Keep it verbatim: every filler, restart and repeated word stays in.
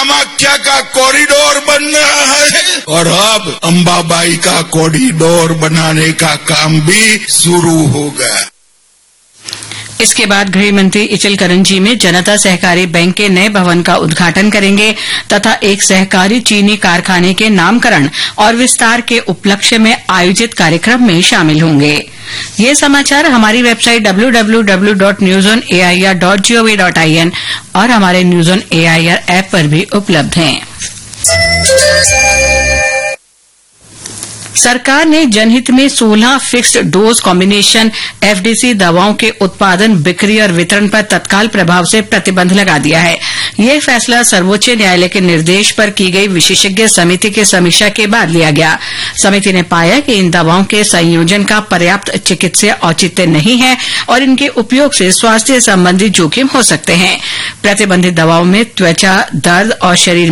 कामाख्या का कॉरिडोर बन रहा है और अब अंबाबाई का कॉरिडोर बनाने का काम भी शुरू होगा। इसके बाद गृह मंत्री इचलकरंजी में जनता सहकारी बैंक के नए भवन का उद्घाटन करेंगे तथा एक सहकारी चीनी कारखाने के नामकरण और विस्तार के उपलक्ष्य में आयोजित कार्यक्रम में शामिल होंगे। ये समाचार हमारी website W W W dot news on A I R dot G O V dot I N और हमारे news on A I R app पर भी उपलब्ध हैं। सरकार ने जनहित में सोलह fixed dose combination F D C दवाओं के उत्पादन, बिक्री और वितरण पर तत्काल प्रभाव से प्रतिबंध लगा दिया है। यह फैसला सर्वोच्च न्यायालय के निर्देश पर की गई विशेषज्ञ समिति की समीक्षा के बाद लिया गया। समिति ने पाया कि इन दवाओं के संयोजन का पर्याप्त चिकित्सीय औचित्य नहीं है और इनके उपयोग से स्वास्थ्य संबंधी जोखिम हो सकते हैं। प्रतिबंधित दवाओं में त्वचा दर्द और शरीर